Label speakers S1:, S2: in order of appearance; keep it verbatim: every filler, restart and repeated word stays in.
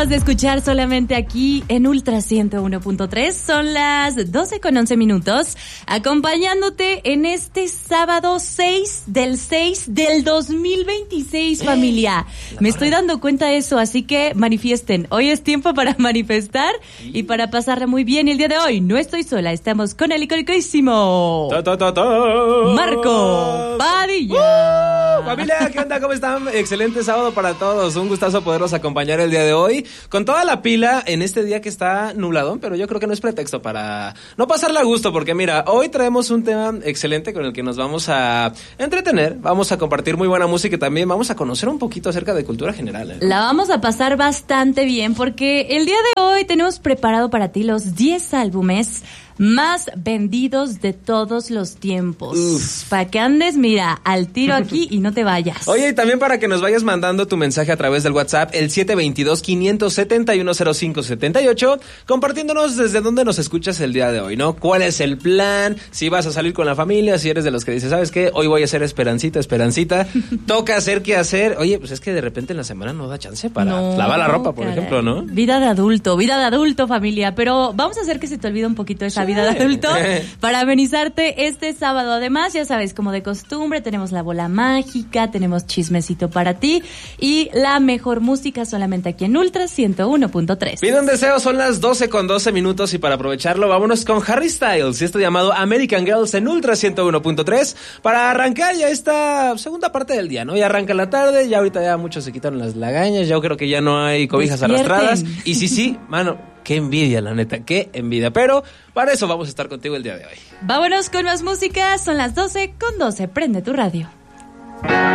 S1: acabas de escuchar solamente aquí en Ultra ciento uno punto tres. Son las doce con once minutos, acompañándote en este sábado seis del seis del dos mil veintiséis, familia. Me estoy dando cuenta de eso, así que manifiesten. Hoy es tiempo para manifestar y para pasarla muy bien. Y el día de hoy no estoy sola, estamos con el icónicísimo
S2: Ta, ta, ta, ta.
S1: Marco Padilla.
S2: Uh, familia, ¿qué onda? ¿Cómo están? Excelente sábado para todos. Un gustazo poderlos acompañar el día de hoy con toda la pila en este día que está nubladón, pero yo creo que no es pretexto para no pasarla a gusto, porque mira, hoy traemos un tema excelente con el que nos vamos a entretener, vamos a compartir muy buena música y también vamos a conocer un poquito acerca de cultura general, ¿eh?
S1: La vamos a pasar bastante bien porque el día de hoy tenemos preparado para ti los diez álbumes más vendidos de todos los tiempos. Uf. Para que andes, mira, al tiro aquí y no te vayas.
S2: Oye, y también para que nos vayas mandando tu mensaje a través del WhatsApp, el siete dos dos, cinco siete uno, cero cinco siete ocho, compartiéndonos desde dónde nos escuchas el día de hoy, ¿no? ¿Cuál es el plan? Si vas a salir con la familia, si eres de los que dices, ¿sabes qué? Hoy voy a hacer esperancita, esperancita. Toca hacer qué hacer. Oye, pues es que de repente en la semana no da chance para no, lavar la ropa, por caray. ejemplo, ¿no?
S1: Vida de adulto, vida de adulto, familia. Pero vamos a hacer que se te olvide un poquito esa sí. vida de adulto para amenizarte este sábado. Además, ya sabes, como de costumbre, tenemos la bola mágica, tenemos chismecito para ti y la mejor música solamente aquí en Ultra ciento uno punto tres.
S2: Pide un deseo, son las doce con doce minutos y para aprovecharlo, vámonos con Harry Styles y esto llamado American Girls en Ultra ciento uno punto tres para arrancar ya esta segunda parte del día, ¿no? Ya arranca la tarde, ya ahorita ya muchos se quitaron las lagañas, ya creo que ya no hay cobijas Despierten. arrastradas y sí, sí, mano. Qué envidia, la neta, qué envidia. Pero para eso vamos a estar contigo el día de hoy.
S1: Vámonos con más música. Son las doce con doce. Prende tu radio.